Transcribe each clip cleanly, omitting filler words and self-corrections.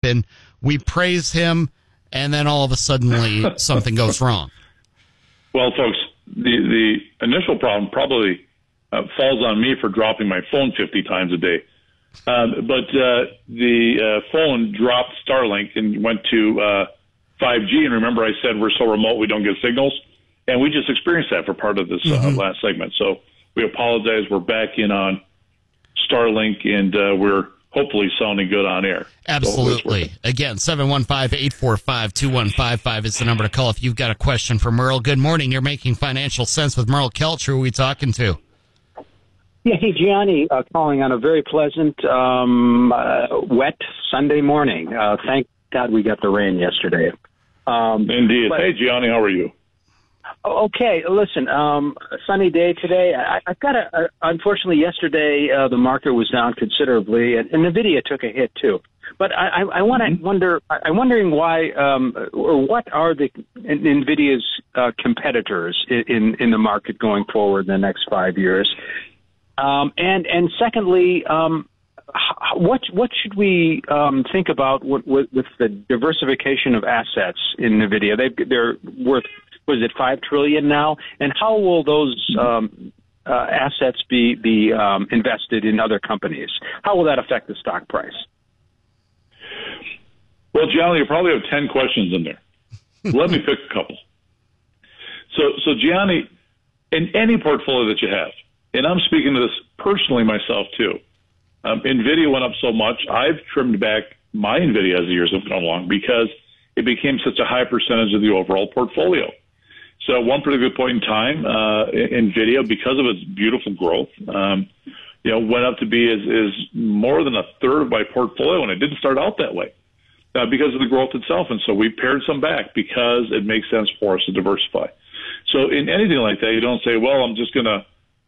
happen. We praise him, and then all of a sudden something goes wrong. Well, folks, the initial problem probably falls on me for dropping my phone 50 times a day. But the phone dropped Starlink and went to 5G. And remember, I said we're so remote we don't get signals. And we just experienced that for part of this last segment. So we apologize. We're back in on Starlink, and we're hopefully sounding good on air. Absolutely. So again, 715-845-2155 is the number to call if you've got a question for Merle. Good morning. You're Making Financial Sense with Merle Kelch. Who are we talking to? Yeah, hey, Gianni, calling on a very pleasant, wet Sunday morning. Thank God we got the rain yesterday. Indeed. Hey, Gianni, how are you? Okay, listen, sunny day today. I've got unfortunately, yesterday the market was down considerably, and NVIDIA took a hit too. But I'm wondering why, or what are the NVIDIA's competitors in the market going forward in the next 5 years? And secondly, what should we think about with the diversification of assets in NVIDIA? They're worth, was it $5 trillion now? And how will those assets be invested in other companies? How will that affect the stock price? Well, Gianni, you probably have 10 questions in there. Let me pick a couple. So Gianni, in any portfolio that you have, and I'm speaking to this personally myself too, NVIDIA went up so much, I've trimmed back my NVIDIA as the years have gone along because it became such a high percentage of the overall portfolio. So at one particular point in time, NVIDIA, because of its beautiful growth, went up to be is more than a third of my portfolio, and it didn't start out that way because of the growth itself. And so we pared some back because it makes sense for us to diversify. So in anything like that, you don't say, well, I'm just going to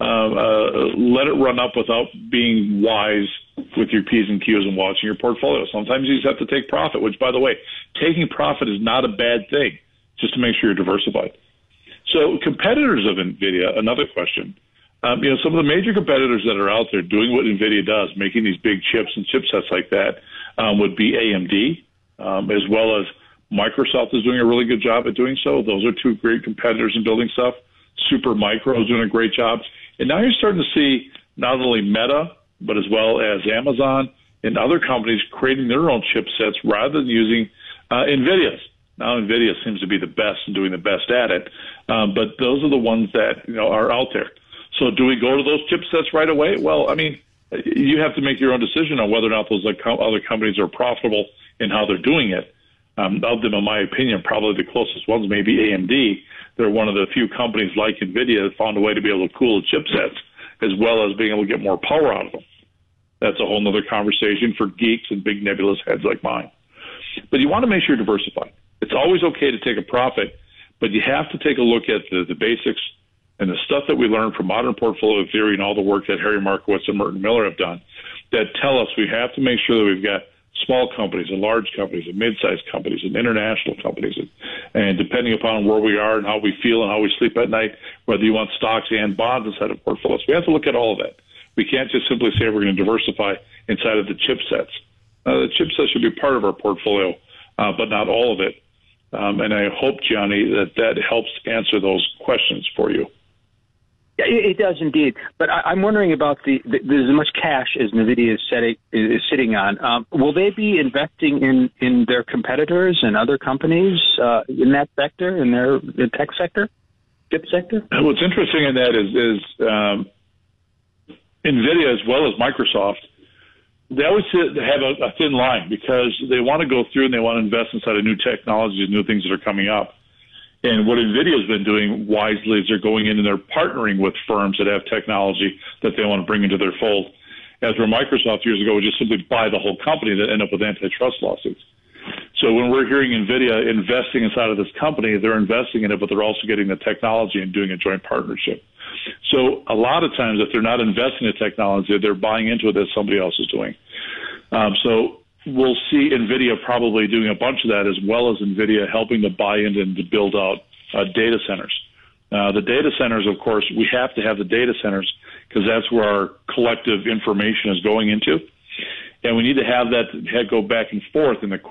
let it run up without being wise with your P's and Q's and watching your portfolio. Sometimes you just have to take profit, which, by the way, taking profit is not a bad thing, just to make sure you're diversified. So competitors of NVIDIA, another question. Some of the major competitors that are out there doing what NVIDIA does, making these big chips and chipsets like that, would be AMD, as well as Microsoft is doing a really good job at doing so. Those are two great competitors in building stuff. Supermicro is doing a great job. And now you're starting to see not only Meta, but as well as Amazon and other companies creating their own chipsets rather than using NVIDIA's. Now NVIDIA seems to be the best and doing the best at it, but those are the ones that are out there. So do we go to those chipsets right away? Well, I mean, you have to make your own decision on whether or not those other companies are profitable in how they're doing it. Of them, in my opinion, probably the closest ones may be AMD. They're one of the few companies like NVIDIA that found a way to be able to cool the chipsets as well as being able to get more power out of them. That's a whole other conversation for geeks and big nebulous heads like mine. But you want to make sure you're diversified. It's always okay to take a profit, but you have to take a look at the basics and the stuff that we learned from modern portfolio theory and all the work that Harry Markowitz and Merton Miller have done that tell us we have to make sure that we've got small companies and large companies and mid-sized companies and international companies. And depending upon where we are and how we feel and how we sleep at night, whether you want stocks and bonds inside of portfolios, we have to look at all of that. We can't just simply say we're going to diversify inside of the chipsets. The chipsets should be part of our portfolio, but not all of it. And I hope, Gianni, that helps answer those questions for you. Yeah, it does indeed. But I'm wondering about there's as much cash as NVIDIA is sitting on. Will they be investing in their competitors and other companies in that sector, in the tech sector, chip sector? What's interesting in that is NVIDIA as well as Microsoft, they always have a thin line because they want to go through and they want to invest inside of new technologies, new things that are coming up. And what NVIDIA has been doing wisely is they're going in and they're partnering with firms that have technology that they want to bring into their fold. As where Microsoft years ago would just simply buy the whole company that end up with antitrust lawsuits. So when we're hearing NVIDIA investing inside of this company, they're investing in it, but they're also getting the technology and doing a joint partnership. So a lot of times if they're not investing in technology, they're buying into it that somebody else is doing. So we'll see NVIDIA probably doing a bunch of that, as well as NVIDIA helping to buy in and to build out data centers. The data centers, of course, we have to have the data centers because that's where our collective information is going into. And we need to have that go back and forth in the